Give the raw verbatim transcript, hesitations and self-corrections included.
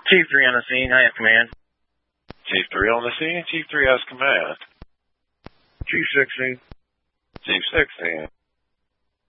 Chief three on the scene. I have command. Chief three on the scene. Chief three has command. Chief sixteen. Chief sixteen.